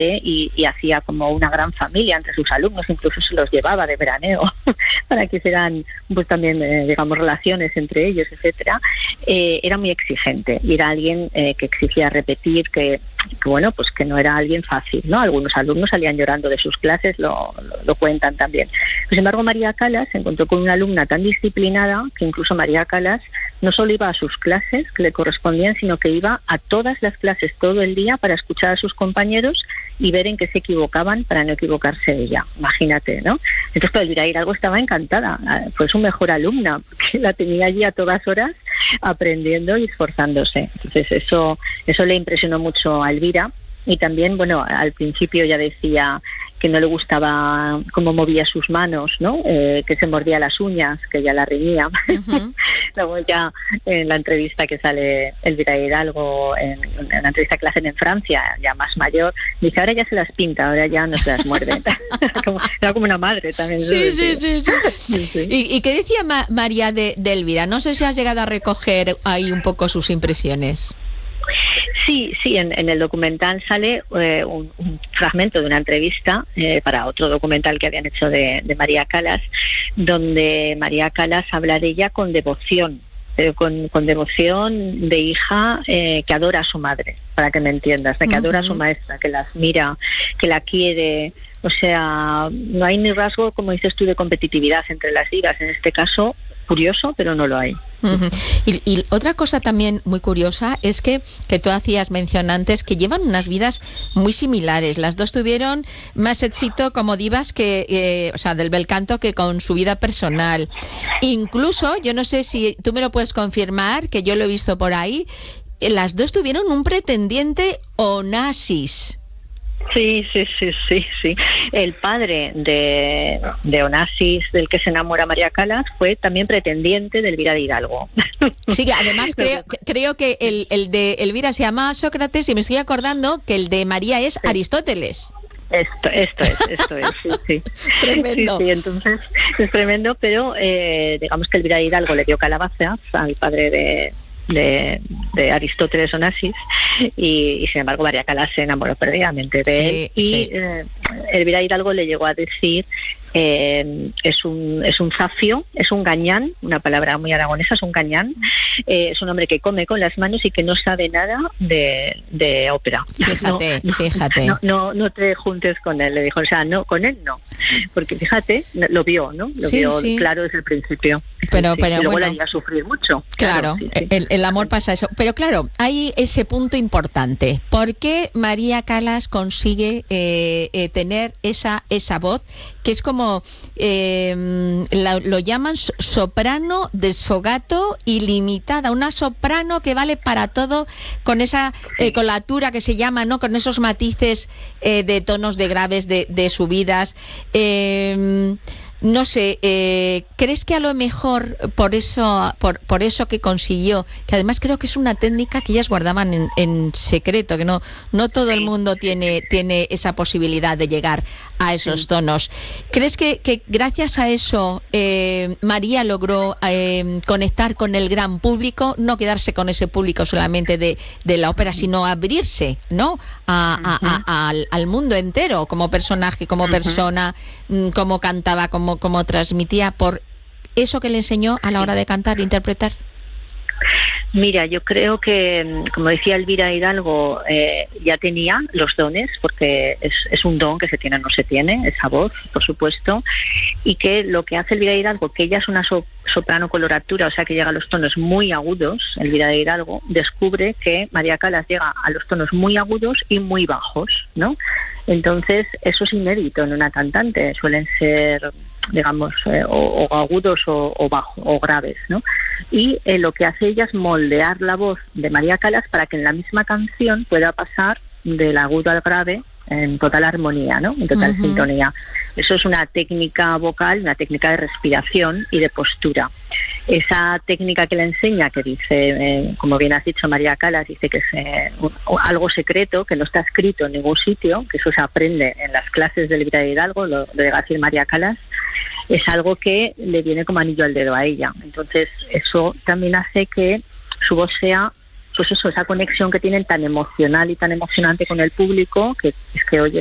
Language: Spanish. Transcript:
y hacía como una gran familia entre sus alumnos, incluso se los llevaba de veraneo para que hicieran pues también digamos relaciones entre ellos, etcétera. Era muy exigente y era alguien que exigía repetir, que bueno, pues que no era alguien fácil, ¿no? Algunos alumnos salían llorando de sus clases, lo cuentan también. Sin embargo, María Calas se encontró con una alumna tan disciplinada que incluso María Calas no solo iba a sus clases que le correspondían, sino que iba a todas las clases todo el día para escuchar a sus compañeros y ver en qué se equivocaban para no equivocarse ella. Imagínate, ¿no? Entonces, Elvira Hidalgo estaba encantada. Fue su mejor alumna, porque la tenía allí a todas horas aprendiendo y esforzándose. Entonces, eso le impresionó mucho a Elvira. Y también, bueno, al principio ya decía que no le gustaba cómo movía sus manos, ¿no? Que se mordía las uñas, que ya la reñía. Uh-huh. Luego ya en la entrevista que sale Elvira Hidalgo, en la entrevista que le hacen en Francia, ya más mayor, dice, ahora ya se las pinta, ahora ya no se las muerde. Era como una madre también. Sí. ¿Y qué decía María de Elvira? No sé si has llegado a recoger ahí un poco sus impresiones. Sí, en el documental sale un fragmento de una entrevista para otro documental que habían hecho de María Calas, donde María Calas habla de ella con devoción, pero con devoción de hija que adora a su madre, para que me entiendas, de que adora a su maestra, que la admira, que la quiere. O sea, no hay ni rasgo, como dices tú, de competitividad entre las hijas. En este caso, curioso, pero no lo hay. Uh-huh. Y otra cosa también muy curiosa es que tú hacías mención antes que llevan unas vidas muy similares. Las dos tuvieron más éxito como divas que, o sea, del bel canto, que con su vida personal. Incluso, yo no sé si tú me lo puedes confirmar, que yo lo he visto por ahí, las dos tuvieron un pretendiente Onassis. Sí. El padre de Onassis, del que se enamora María Calas, fue también pretendiente de Elvira Hidalgo. Sí, además creo que el de Elvira se llama Sócrates y me estoy acordando que el de María es Aristóteles. Esto es, sí. Tremendo. Sí, entonces es tremendo, pero digamos que Elvira Hidalgo le dio calabazas al padre de Aristóteles Onassis y sin embargo María Calas se enamoró perdidamente de él y Elvira Hidalgo le llegó a decir es un zafio, es un gañán, una palabra muy aragonesa, es un gañán, es un hombre que come con las manos y que no sabe nada de ópera. Fíjate. No te juntes con él, le dijo, o sea, no, con él no, porque fíjate, lo vio, ¿no? Lo vio claro desde el principio. Pero y luego bueno, le haría sufrir mucho. Claro, el amor pasa eso. Pero claro, hay ese punto importante. ¿Por qué María Calas consigue tener esa voz que es como lo llaman soprano desfogato ilimitada, una soprano que vale para todo, con esa colatura que se llama, ¿no? Con esos matices de tonos de graves, de subidas. No sé, ¿crees que a lo mejor por eso que consiguió, que además creo que es una técnica que ellas guardaban en secreto, que no todo el mundo tiene esa posibilidad de llegar a esos tonos? ¿Crees que gracias a eso María logró conectar con el gran público, no quedarse con ese público solamente de la ópera, sino abrirse, ¿no? al mundo entero, como personaje, como persona, como cantaba, como transmitía, por eso que le enseñó a la hora de cantar e interpretar? Mira, yo creo que, como decía Elvira Hidalgo, ya tenía los dones, porque es un don que se tiene o no se tiene, esa voz, por supuesto, y que lo que hace Elvira Hidalgo, que ella es una soprano coloratura, o sea que llega a los tonos muy agudos, Elvira Hidalgo descubre que María Calas llega a los tonos muy agudos y muy bajos, ¿no? Entonces, eso es inédito en una cantante, suelen ser, digamos, o agudos o bajos o graves, ¿no? Y lo que hace ella es moldear la voz de María Calas para que en la misma canción pueda pasar del agudo al grave en total armonía, ¿no? En total sintonía. Eso es una técnica vocal, una técnica de respiración y de postura. Esa técnica que le enseña, que dice, como bien has dicho María Calas, dice que es algo secreto, que no está escrito en ningún sitio, que eso se aprende en las clases de Elvira Hidalgo, lo debe decir María Calas, es algo que le viene como anillo al dedo a ella. Entonces, eso también hace que su voz sea pues eso, esa conexión que tienen tan emocional y tan emocionante con el público, que es que, oye,